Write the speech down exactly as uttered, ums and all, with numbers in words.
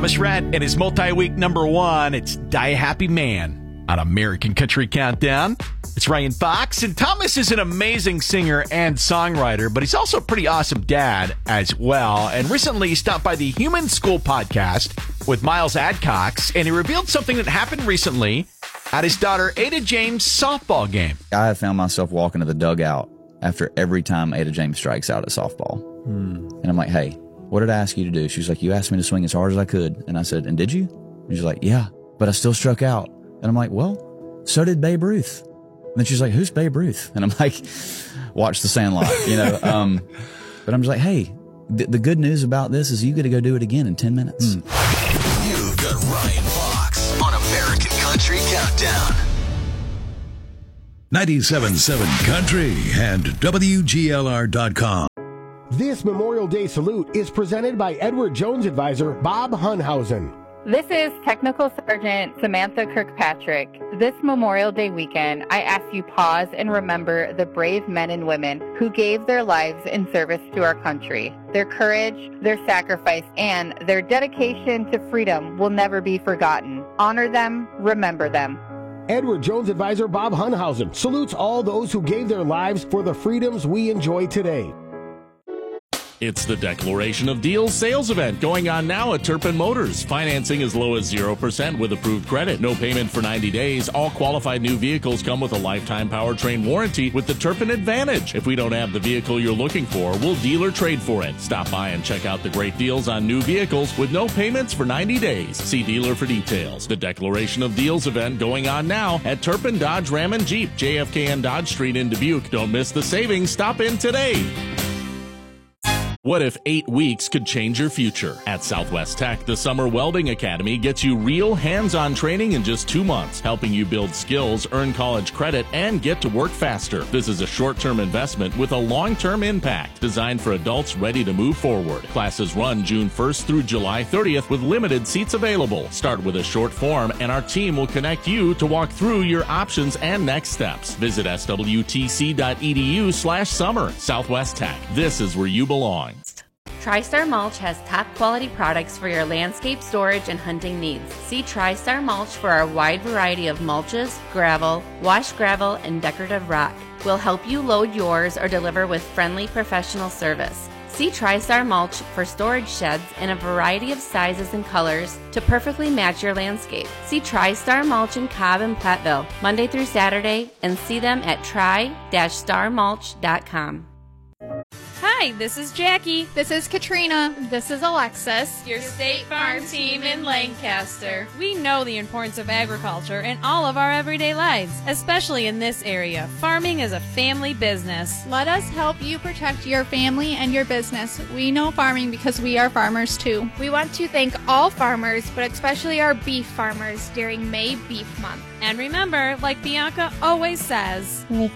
Thomas Rhett and his multi-week number one. It's Die Happy Man on American Country Countdown. It's Ryan Fox, and Thomas is an amazing singer and songwriter, but he's also a pretty awesome dad as well. And recently he stopped by the Human School podcast with Miles Adcox, and he revealed something that happened recently at his daughter Ada James' softball game. I have found myself walking to the dugout after every time Ada James strikes out at softball. Hmm. And I'm like, hey, what did I ask you to do? She's like, you asked me to swing as hard as I could. And I said, and did you? And she's like, yeah, but I still struck out. And I'm like, well, so did Babe Ruth. And then she's like, who's Babe Ruth? And I'm like, watch The Sandlot, you know. Um, but I'm just like, hey, th- the good news about this is you get to go do it again in ten minutes. Hmm. You've got Ryan Fox on American Country Countdown. ninety-seven point seven Country and W G L R dot com. This Memorial Day salute is presented by Edward Jones advisor Bob Hunhausen. This is Technical Sergeant Samantha Kirkpatrick. This Memorial Day weekend, I ask you pause and remember the brave men and women who gave their lives in service to our country. Their courage, their sacrifice, and their dedication to freedom will never be forgotten. Honor them, remember them. Edward Jones advisor Bob Hunhausen salutes all those who gave their lives for the freedoms we enjoy today. It's the Declaration of Deals sales event going on now at Turpin Motors. Financing as low as zero percent with approved credit. No payment for ninety days. All qualified new vehicles come with a lifetime powertrain warranty with the Turpin Advantage. If we don't have the vehicle you're looking for, we'll deal or trade for it. Stop by and check out the great deals on new vehicles with no payments for ninety days. See dealer for details. The Declaration of Deals event going on now at Turpin Dodge Ram and Jeep, J F K and Dodge Street in Dubuque. Don't miss the savings. Stop in today. What if eight weeks could change your future? At Southwest Tech, the Summer Welding Academy gets you real hands-on training in just two months, helping you build skills, earn college credit, and get to work faster. This is a short-term investment with a long-term impact, designed for adults ready to move forward. Classes run June first through July thirtieth with limited seats available. Start with a short form, and our team will connect you to walk through your options and next steps. Visit swtc.edu slash summer. Southwest Tech. This is where you belong. TriStar Mulch has top-quality products for your landscape storage and hunting needs. See TriStar Mulch for our wide variety of mulches, gravel, washed gravel, and decorative rock. We'll help you load yours or deliver with friendly professional service. See TriStar Mulch for storage sheds in a variety of sizes and colors to perfectly match your landscape. See TriStar Mulch in Cobb and Platteville Monday through Saturday, and see them at tri dash star mulch dot com. Hi, this is Jackie. This is Katrina. This is Alexis. Your State Farm team in Lancaster. We know the importance of agriculture in all of our everyday lives, especially in this area. Farming is a family business. Let us help you protect your family and your business. We know farming because we are farmers too. We want to thank all farmers, but especially our beef farmers during May Beef Month. And remember, like Bianca always says, we